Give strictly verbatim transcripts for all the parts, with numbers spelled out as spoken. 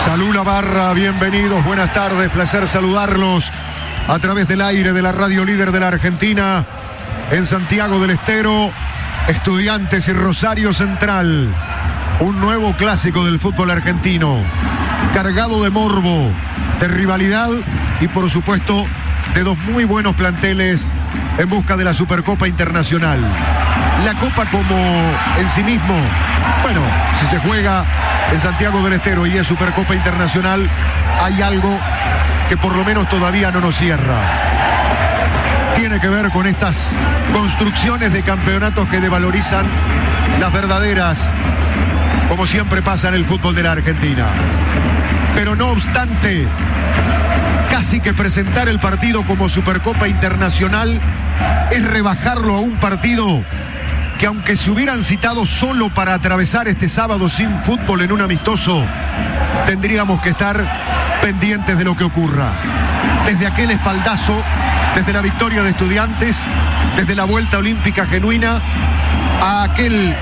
Salud la barra, bienvenidos, buenas tardes, placer saludarlos a través del aire de la radio líder de la Argentina en Santiago del Estero. Estudiantes y Rosario Central, un nuevo clásico del fútbol argentino, cargado de morbo, de rivalidad y por supuesto de dos muy buenos planteles en busca de la Supercopa Internacional. La Copa como en sí mismo, bueno, si se juega en Santiago del Estero y es Supercopa Internacional, hay algo que por lo menos todavía no nos cierra. Tiene que ver con estas construcciones de campeonatos que devalorizan las verdaderas, como siempre pasa en el fútbol de la Argentina. Pero no obstante, casi que presentar el partido como Supercopa Internacional es rebajarlo a un partido que, aunque se hubieran citado solo para atravesar este sábado sin fútbol en un amistoso, tendríamos que estar pendientes de lo que ocurra. Desde aquel espaldazo, desde la victoria de Estudiantes, desde la vuelta olímpica genuina, a aquel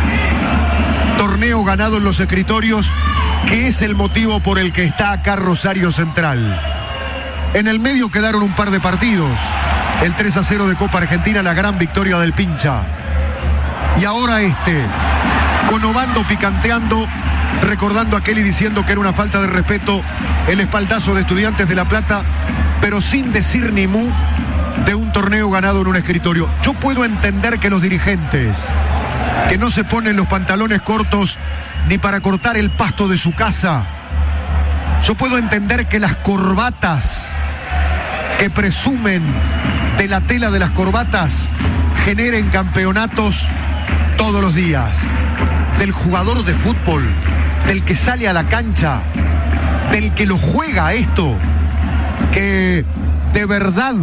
torneo ganado en los escritorios, que es el motivo por el que está acá Rosario Central. En el medio quedaron un par de partidos. El tres a cero de Copa Argentina, la gran victoria del Pincha. Y ahora este, con Obando picanteando, recordando aquel y diciendo que era una falta de respeto el espaldazo de Estudiantes de La Plata, pero sin decir ni mu de un torneo ganado en un escritorio. Yo puedo entender que los dirigentes, que no se ponen los pantalones cortos ni para cortar el pasto de su casa, yo puedo entender que las corbatas que presumen de la tela de las corbatas generen campeonatos todos los días. Del jugador de fútbol, del que sale a la cancha, del que lo juega esto, que de verdad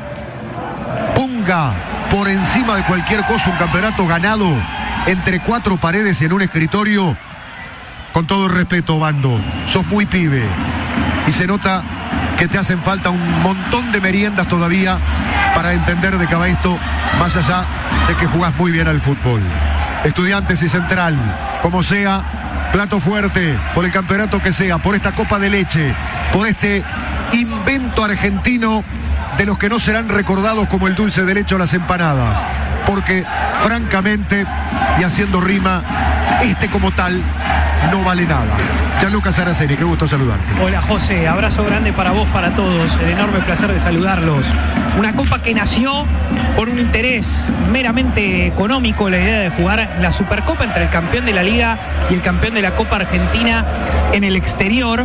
ponga por encima de cualquier cosa un campeonato ganado entre cuatro paredes en un escritorio. Con todo el respeto, Bando, sos muy pibe y se nota que te hacen falta un montón de meriendas todavía para entender de qué va esto, más allá de que jugás muy bien al fútbol. Estudiantes y Central, como sea, plato fuerte por el campeonato que sea, por esta copa de leche, por este invento argentino de los que no serán recordados como el dulce de leche o las empanadas, porque francamente, y haciendo rima, este como tal no vale nada. Gianluca Saraceni, qué gusto saludarte. Hola José, abrazo grande para vos, para todos, el enorme placer de saludarlos. Una copa que nació por un interés meramente económico, la idea de jugar la Supercopa entre el campeón de la Liga y el campeón de la Copa Argentina en el exterior.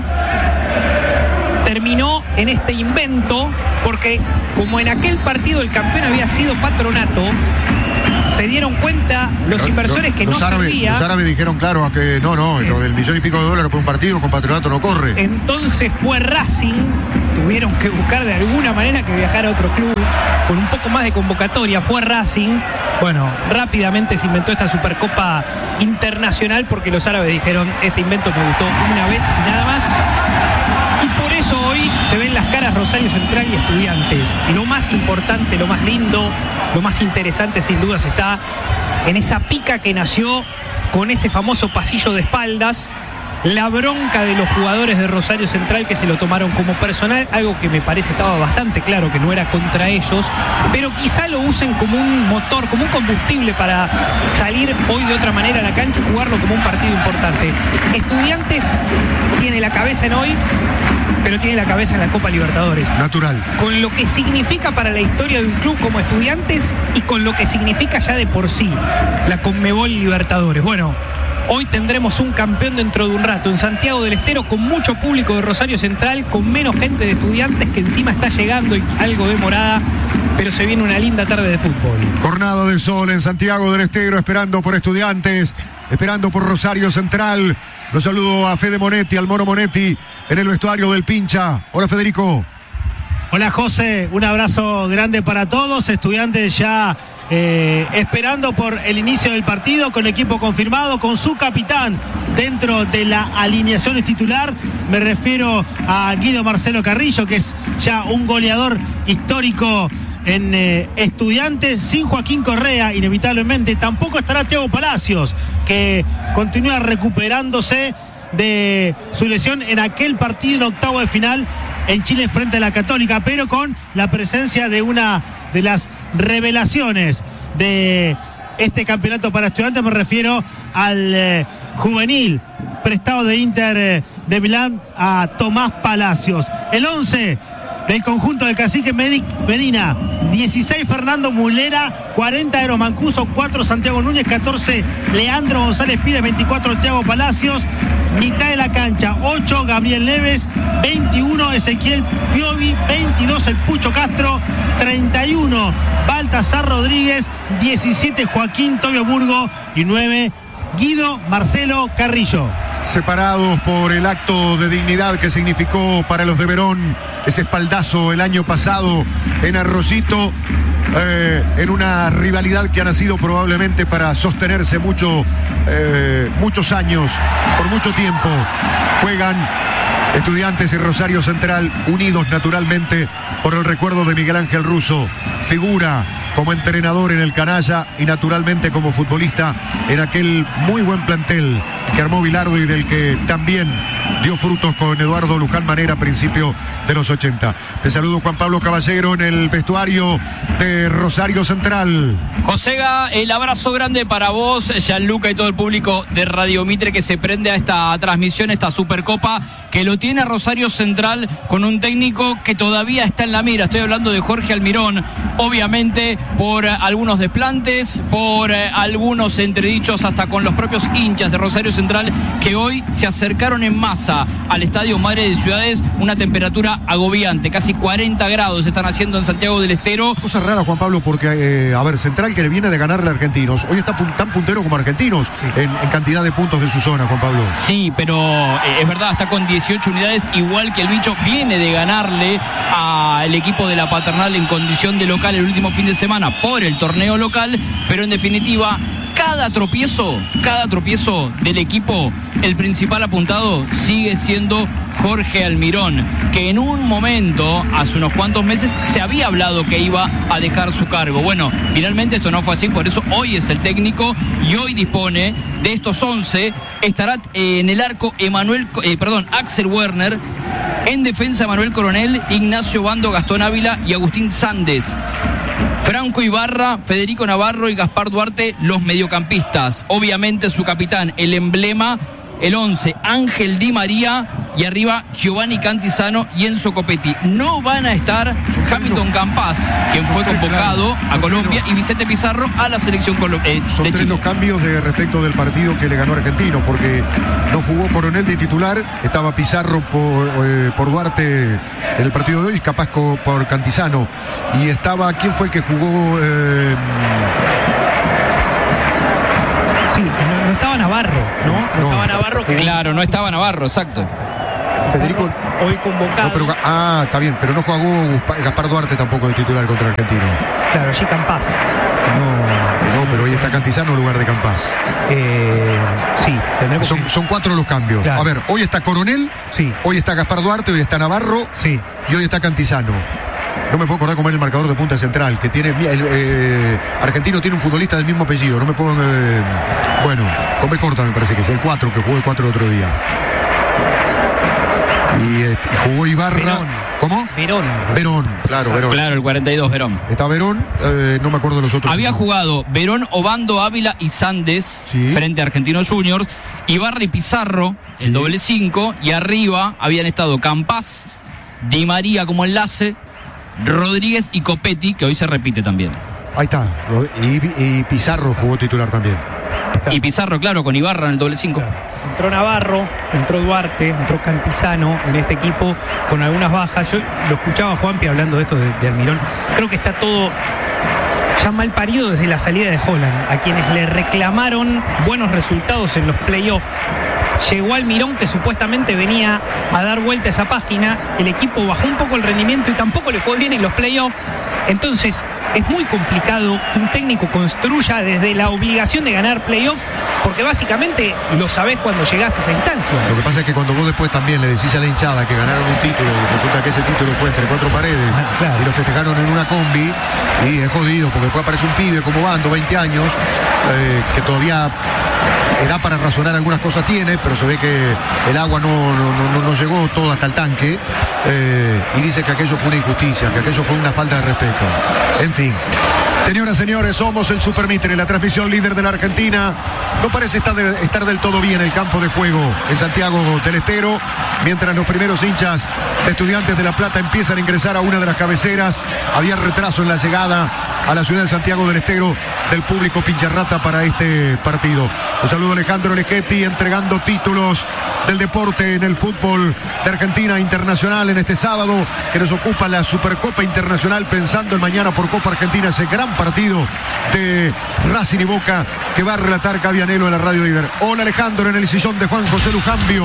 Terminó en este invento porque, como en aquel partido el campeón había sido Patronato, se dieron cuenta los inversores que no servía. Los árabes dijeron claro a que no, no, lo del millón y pico de dólares por un partido con Patronato no corre. Entonces fue Racing, tuvieron que buscar de alguna manera que viajara a otro club con un poco más de convocatoria, fue Racing. Bueno, rápidamente se inventó esta Supercopa Internacional porque los árabes dijeron, este invento me gustó una vez y nada más. Y por eso hoy se ven las caras Rosario Central y Estudiantes. Lo más importante, lo más lindo, lo más interesante sin dudas está en esa pica que nació con ese famoso pasillo de espaldas, la bronca de los jugadores de Rosario Central que se lo tomaron como personal, algo que me parece estaba bastante claro que no era contra ellos, pero quizá lo usen como un motor, como un combustible para salir hoy de otra manera a la cancha y jugarlo como un partido importante. Estudiantes tiene la cabeza en hoy, pero tiene la cabeza en la Copa Libertadores. Natural. Con lo que significa para la historia de un club como Estudiantes y con lo que significa ya de por sí la Conmebol Libertadores. Bueno, hoy tendremos un campeón dentro de un rato en Santiago del Estero, con mucho público de Rosario Central, con menos gente de Estudiantes que encima está llegando y algo demorada, pero se viene una linda tarde de fútbol. Jornada del sol en Santiago del Estero, esperando por Estudiantes, esperando por Rosario Central. Los saludo a Fede Monetti, al Mono Monetti, en el vestuario del Pincha. Hola Federico. Hola José, un abrazo grande para todos. Estudiantes ya eh, esperando por el inicio del partido, con equipo confirmado, con su capitán dentro de la alineación titular. Me refiero a Guido Marcelo Carrillo, que es ya un goleador histórico en eh, Estudiantes. Sin Joaquín Correa, inevitablemente. Tampoco estará Thiago Palacios, que continúa recuperándose de su lesión en aquel partido en octavo de final en Chile frente a la Católica, pero con la presencia de una de las revelaciones de este campeonato para Estudiantes. Me refiero al eh, juvenil prestado de Inter eh, de Milán, a Tomás Palacios. El once del conjunto del Cacique Medina: dieciséis Fernando Mulera, cuarenta Eros Mancuso, cuatro Santiago Núñez, catorce Leandro González Pide, veinticuatro Thiago Palacios. Mitad de la cancha: ocho Gabriel Neves, veintiuno Ezequiel Piovi, veintidós el Pucho Castro, treinta y uno Baltasar Rodríguez, diecisiete Joaquín Tobio Burgo y nueve Guido Marcelo Carrillo. Separados por el acto de dignidad que significó para los de Verón ese espaldazo el año pasado en Arrocito, eh, en una rivalidad que ha nacido probablemente para sostenerse mucho, eh, muchos años, por mucho tiempo. Juegan Estudiantes y Rosario Central, unidos naturalmente por el recuerdo de Miguel Ángel Russo, figura como entrenador en el Canalla y naturalmente como futbolista en aquel muy buen plantel que armó Bilardo y del que también dio frutos con Eduardo Luján Manera a principios de los ochenta. Te saludo, Juan Pablo Caballero, en el vestuario de Rosario Central. Josega, el abrazo grande para vos, Gianluca, y todo el público de Radio Mitre que se prende a esta transmisión, esta Supercopa, que lo tiene Rosario Central con un técnico que todavía está en la mira. Estoy hablando de Jorge Almirón, obviamente por algunos desplantes, por algunos entredichos hasta con los propios hinchas de Rosario Central, que hoy se acercaron en masa al Estadio Madre de Ciudades. Una temperatura agobiante, casi cuarenta grados están haciendo en Santiago del Estero. Cosa rara, Juan Pablo, porque eh, a ver, Central, que le viene de ganarle a Argentinos, hoy está pun- tan puntero como Argentinos, sí, en, en cantidad de puntos de su zona, Juan Pablo. Sí, pero eh, es verdad, está con dieciocho unidades, igual que el Bicho. Viene de ganarle al equipo de la Paternal en condición de local el último fin de semana por el torneo local, pero en definitiva, cada tropiezo, cada tropiezo del equipo, el principal apuntado sigue siendo Jorge Almirón, que en un momento, hace unos cuantos meses, se había hablado que iba a dejar su cargo. Bueno, finalmente esto no fue así, por eso hoy es el técnico y hoy dispone de estos once. Estará eh, en el arco Emanuel, eh, perdón, Axel Werner. En defensa, Manuel Coronel, Ignacio Bando, Gastón Ávila y Agustín Sández. Franco Ibarra, Federico Navarro y Gaspar Duarte, los mediocampistas. Obviamente su capitán, el emblema, el once, Ángel Di María, y arriba Giovanni Cantizano y Enzo Copetti. No van a estar Hamilton Campas, quien fue convocado a Colombia, y Vicente Pizarro a la selección colombiana. Son tres los cambios de respecto del partido que le ganó Argentino, porque no jugó Coronel de titular, estaba Pizarro por, eh, por Duarte en el partido de hoy, capaz por Cantizano, y estaba, ¿quién fue el que jugó? Eh, Sí, no, no estaba Navarro, ¿no? No, No, estaba Navarro. Que Claro, no estaba Navarro, exacto. Federico, hoy convocado. no, pero, ah, está bien, pero no jugó Gaspar Duarte tampoco de titular contra Argentino. Claro, allí Campas. Si no, No, pero hoy está Cantizano en lugar de Campas. eh, sí, tendremos Son, que- son cuatro los cambios. Claro. A ver, hoy está Coronel, Sí, hoy está Gaspar Duarte, hoy está Navarro sí. y hoy está Cantizano. No me puedo acordar cómo es el marcador de punta central, que tiene el, eh, Argentino tiene un futbolista del mismo apellido. No me puedo. Eh, bueno, con B corta me parece que es el cuatro, que jugó el cuatro el otro día. Y, eh, y jugó Ibarra. Verón. ¿Cómo? Verón. Verón, claro, Verón. Claro, el cuarenta y dos, Verón. Está Verón, eh, no me acuerdo de los otros. Había jugado Verón, Obando, Ávila y Sández, Sí. frente a Argentinos Juniors, Ibarra y Pizarro, el Sí. doble cinco, y arriba habían estado Campas, Di María como enlace, Rodríguez y Copetti, que hoy se repite también. Ahí está. Y, y Pizarro jugó titular también. Y Pizarro, claro, con Ibarra en el doble cinco. Claro. Entró Navarro, entró Duarte, entró Cantizano en este equipo con algunas bajas. Yo lo escuchaba a Juanpi hablando de esto de, de Almirón. Creo que está todo ya mal parido desde la salida de Holland, a quienes le reclamaron buenos resultados en los playoffs. Llegó Almirón, que supuestamente venía a dar vuelta a esa página. El equipo bajó un poco el rendimiento y tampoco le fue bien en los playoffs. Entonces es muy complicado que un técnico construya desde la obligación de ganar playoffs, porque básicamente lo sabés cuando llegás a esa instancia. Lo que pasa es que cuando vos después también le decís a la hinchada que ganaron un título, resulta que ese título fue entre cuatro paredes, Ah, claro. y lo festejaron en una combi, y es jodido, porque después aparece un pibe como Bando, veinte años, eh, que todavía edad para razonar algunas cosas tiene, pero se ve que el agua no, no, no, no llegó todo hasta el tanque, eh, y dice que aquello fue una injusticia, que aquello fue una falta de respeto. En fin. Señoras, señores, somos el Supermitre, la transmisión líder de la Argentina. No parece estar, de, estar del todo bien el campo de juego en Santiago del Estero, mientras los primeros hinchas de Estudiantes de La Plata empiezan a ingresar a una de las cabeceras. Había retraso en la llegada a la ciudad de Santiago del Estero del público pincharrata para este partido. Un saludo a Alejandro Lechetti, entregando títulos del deporte en el fútbol de Argentina internacional en este sábado, que nos ocupa la Supercopa Internacional, pensando en mañana por Copa Argentina, ese gran partido de Racing y Boca que va a relatar Cavianelo en la Radio Líder. Hola Alejandro, en el sillón de Juan José Lujambio.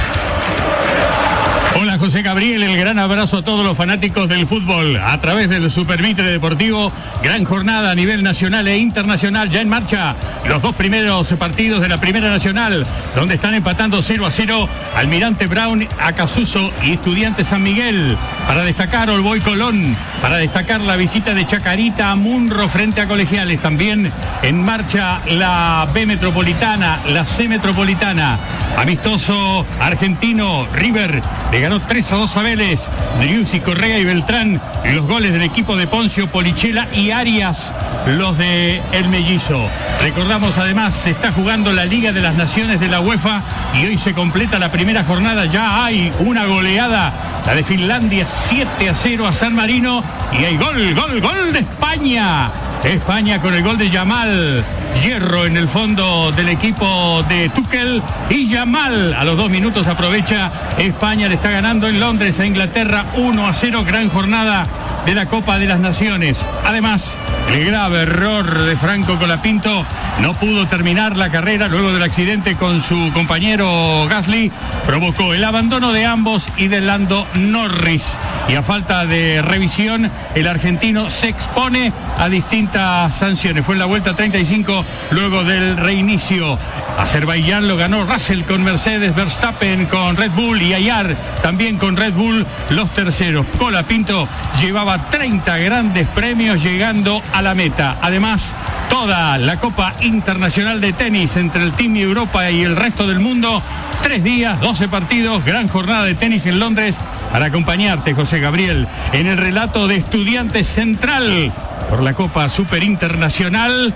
Hola José Gabriel, el gran abrazo a todos los fanáticos del fútbol a través del Supermitre Deportivo. Gran jornada a nivel nacional e internacional, ya en marcha los dos primeros partidos de la Primera Nacional, donde están empatando cero a cero Almirante Brown, Acasuso y Estudiantes San Miguel. Para destacar Olboy Colón, para destacar la visita de Chacarita a Munro frente a Colegiales. También en marcha la B Metropolitana, la C Metropolitana. Amistoso argentino, River le ganó tres a dos a Vélez. Driussi, Correa y Beltrán, y los goles del equipo de Poncio, Polichela y Arias, los de El Mellizo. Recordamos además, se está jugando la Liga de las Naciones de la UEFA y hoy se completa la primera jornada. Ya hay una goleada, la de Finlandia, siete a cero a San Marino, y hay gol, gol, gol de España. España con el gol de Yamal. Hierro en el fondo del equipo de Tuchel, y Yamal a los dos minutos aprovecha. España le está ganando en Londres a Inglaterra uno a cero. Gran jornada de la Copa de las Naciones. Además, el grave error de Franco Colapinto, no pudo terminar la carrera luego del accidente con su compañero Gasly, provocó el abandono de ambos y de Lando Norris. Y a falta de revisión, el argentino se expone a distintas sanciones. Fue en la vuelta treinta y cinco luego del reinicio. Azerbaiyán lo ganó Russell con Mercedes, Verstappen con Red Bull y Ayar también con Red Bull, los terceros. Colapinto llevaba treinta grandes premios llegando a la meta. Además, toda la Copa Internacional de Tenis entre el Team Europa y el resto del mundo. Tres días, doce partidos, gran jornada de tenis en Londres para acompañarte, José Gabriel, en el relato de Estudiantes Central por la Copa Super Internacional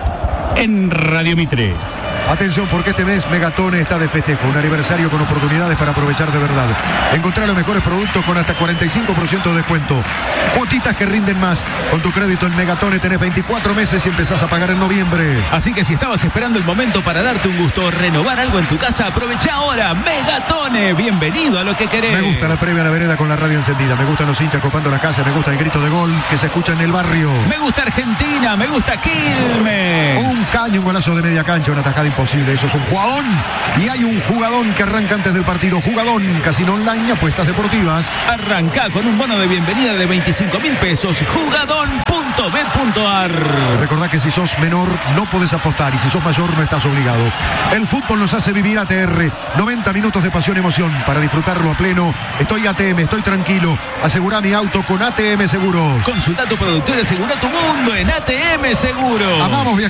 en Radio Mitre. Atención, porque este mes Megatone está de festejo, un aniversario con oportunidades para aprovechar de verdad. Encontrar los mejores productos con hasta cuarenta y cinco por ciento de descuento. Cuotitas que rinden más. Con tu crédito en Megatone tenés veinticuatro meses y empezás a pagar en noviembre. Así que si estabas esperando el momento para darte un gusto, renovar algo en tu casa, aprovecha ahora. Megatone, bienvenido a lo que querés. Me gusta la previa a la vereda con la radio encendida. Me gustan los hinchas copando la casa. Me gusta el grito de gol que se escucha en el barrio. Me gusta Argentina, me gusta Quilmes. Un caño, un golazo de media cancha, una tajada imposible. Eso es un jugadón. Y hay un jugadón que arranca antes del partido. Jugadón, Casino Online, apuestas deportivas. Arranca con un bono de bienvenida de veinticinco mil pesos. Jugadón punto b punto a r. Recordá que si sos menor no podés apostar, y si sos mayor no estás obligado. El fútbol nos hace vivir A T R. noventa minutos de pasión y emoción para disfrutarlo a pleno. Estoy A T M, estoy tranquilo. Asegurá mi auto con A T M Seguros. Consulta a tu productor y asegura tu mundo en A T M Seguros. Amamos viajar.